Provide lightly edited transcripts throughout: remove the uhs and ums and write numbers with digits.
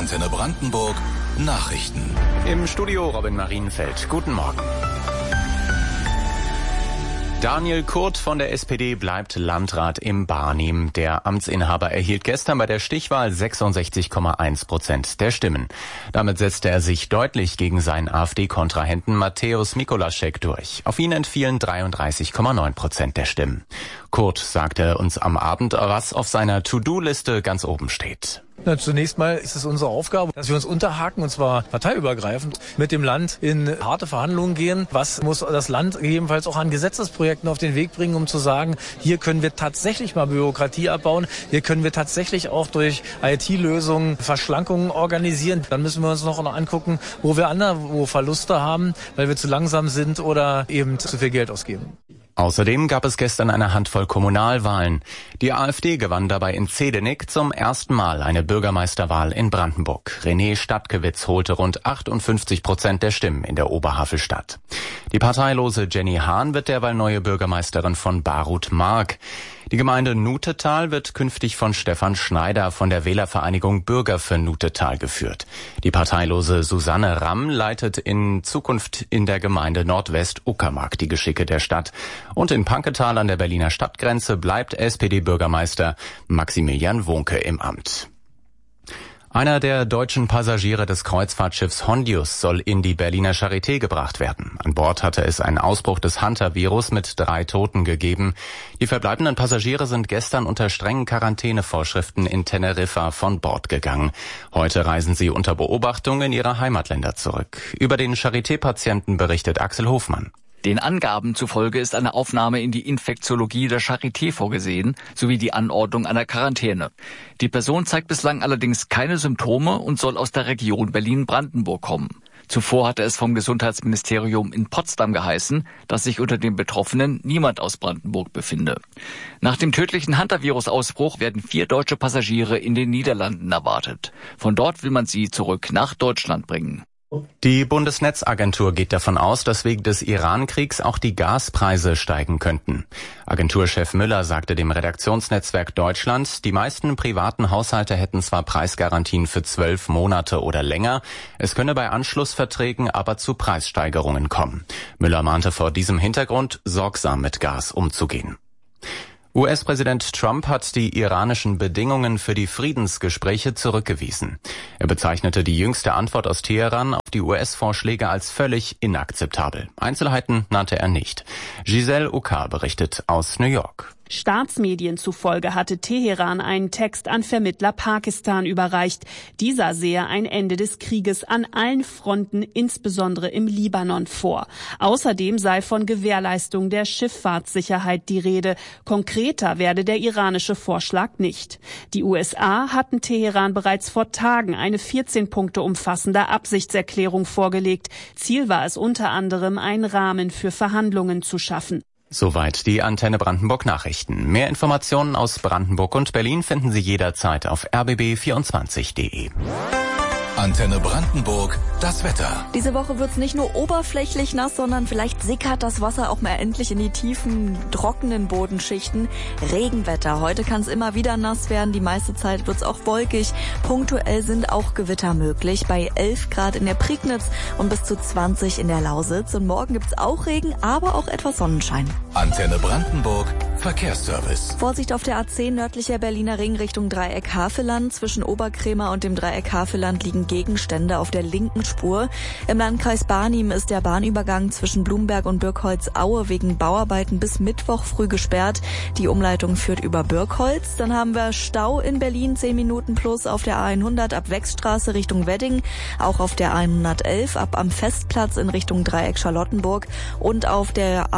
Antenne Brandenburg Nachrichten. Im Studio Robin Marienfeld. Guten Morgen. Daniel Kurt von der SPD bleibt Landrat im Barnim. Der Amtsinhaber erhielt gestern bei der Stichwahl 66,1% der Stimmen. Damit setzte er sich deutlich gegen seinen AfD-Kontrahenten Mateusz Mikolaschek durch. Auf ihn entfielen 33,9% der Stimmen. Kurt sagte uns am Abend, was auf seiner To-Do-Liste ganz oben steht. Zunächst mal ist es unsere Aufgabe, dass wir uns unterhaken, und zwar parteiübergreifend, mit dem Land in harte Verhandlungen gehen. Was muss das Land gegebenenfalls auch an Gesetzesprojekten auf den Weg bringen, um zu sagen, hier können wir tatsächlich mal Bürokratie abbauen, hier können wir tatsächlich auch durch IT-Lösungen Verschlankungen organisieren. Dann müssen wir uns noch angucken, wo wir anderswo Verluste haben, weil wir zu langsam sind oder eben zu viel Geld ausgeben. Außerdem gab es gestern eine Handvoll Kommunalwahlen. Die AfD gewann dabei in Zehdenick zum ersten Mal eine Bürgermeisterwahl in Brandenburg. René Stadtgewitz holte rund 58% der Stimmen in der Oberhavelstadt. Die parteilose Jenny Hahn wird derweil neue Bürgermeisterin von Barut-Mark. Die Gemeinde Nutetal wird künftig von Stefan Schneider von der Wählervereinigung Bürger für Nutetal geführt. Die parteilose Susanne Ramm leitet in Zukunft in der Gemeinde Nordwest-Uckermark die Geschicke der Stadt. Und in Panketal an der Berliner Stadtgrenze bleibt SPD-Bürgermeister Maximilian Wohnke im Amt. Einer der deutschen Passagiere des Kreuzfahrtschiffs Hondius soll in die Berliner Charité gebracht werden. An Bord hatte es einen Ausbruch des Hantavirus mit 3 Toten gegeben. Die verbleibenden Passagiere sind gestern unter strengen Quarantänevorschriften in Teneriffa von Bord gegangen. Heute reisen sie unter Beobachtung in ihre Heimatländer zurück. Über den Charité-Patienten berichtet Axel Hofmann. Den Angaben zufolge ist eine Aufnahme in die Infektiologie der Charité vorgesehen, sowie die Anordnung einer Quarantäne. Die Person zeigt bislang allerdings keine Symptome und soll aus der Region Berlin-Brandenburg kommen. Zuvor hatte es vom Gesundheitsministerium in Potsdam geheißen, dass sich unter den Betroffenen niemand aus Brandenburg befinde. Nach dem tödlichen Hantavirus-Ausbruch werden 4 deutsche Passagiere in den Niederlanden erwartet. Von dort will man sie zurück nach Deutschland bringen. Die Bundesnetzagentur geht davon aus, dass wegen des Iran-Kriegs auch die Gaspreise steigen könnten. Agenturchef Müller sagte dem Redaktionsnetzwerk Deutschland, die meisten privaten Haushalte hätten zwar Preisgarantien für 12 Monate oder länger, es könne bei Anschlussverträgen aber zu Preissteigerungen kommen. Müller mahnte vor diesem Hintergrund, sorgsam mit Gas umzugehen. US-Präsident Trump hat die iranischen Bedingungen für die Friedensgespräche zurückgewiesen. Er bezeichnete die jüngste Antwort aus Teheran auf die US-Vorschläge als völlig inakzeptabel. Einzelheiten nannte er nicht. Giselle Uka berichtet aus New York. Staatsmedien zufolge hatte Teheran einen Text an Vermittler Pakistan überreicht. Dieser sehe ein Ende des Krieges an allen Fronten, insbesondere im Libanon, vor. Außerdem sei von Gewährleistung der Schifffahrtssicherheit die Rede. Konkreter werde der iranische Vorschlag nicht. Die USA hatten Teheran bereits vor Tagen eine 14 Punkte umfassende Absichtserklärung vorgelegt. Ziel war es unter anderem, einen Rahmen für Verhandlungen zu schaffen. Soweit die Antenne Brandenburg Nachrichten. Mehr Informationen aus Brandenburg und Berlin finden Sie jederzeit auf rbb24.de. Antenne Brandenburg, das Wetter. Diese Woche wird's nicht nur oberflächlich nass, sondern vielleicht sickert das Wasser auch mal endlich in die tiefen, trockenen Bodenschichten. Regenwetter. Heute kann es immer wieder nass werden. Die meiste Zeit wird's auch wolkig. Punktuell sind auch Gewitter möglich. Bei 11 Grad in der Prignitz und bis zu 20 in der Lausitz. Und morgen gibt's auch Regen, aber auch etwas Sonnenschein. Antenne Brandenburg, Verkehrsservice. Vorsicht auf der A10 nördlicher Berliner Ring Richtung Dreieck Havelland. Zwischen Oberkrämer und dem Dreieck Havelland liegen Gegenstände auf der linken Spur. Im Landkreis Barnim ist der Bahnübergang zwischen Blumberg und Birkholz-Aue wegen Bauarbeiten bis Mittwoch früh gesperrt. Die Umleitung führt über Birkholz. Dann haben wir Stau in Berlin, 10 Minuten plus auf der A100 ab Wechstraße Richtung Wedding, auch auf der A111 ab am Festplatz in Richtung Dreieck Charlottenburg und auf der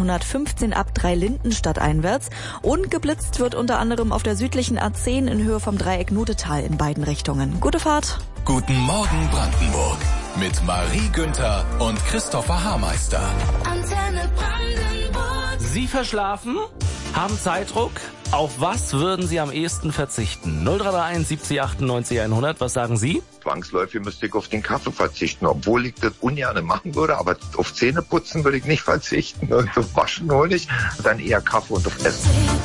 A115 ab Dreilinden stadteinwärts. Und geblitzt wird unter anderem auf der südlichen A10 in Höhe vom Dreieck Nutetal in beiden Richtungen. Gute Fahrt! Guten Morgen Brandenburg mit Marie Günther und Christopher Haarmeister. Antenne Brandenburg. Sie verschlafen? Haben Zeitdruck? Auf was würden Sie am ehesten verzichten? 0331 70 98 100, was sagen Sie? Zwangsläufig müsste ich auf den Kaffee verzichten, obwohl ich das ungern machen würde, aber auf Zähneputzen würde ich nicht verzichten und auf Waschen auch nicht, dann eher Kaffee und auf Essen.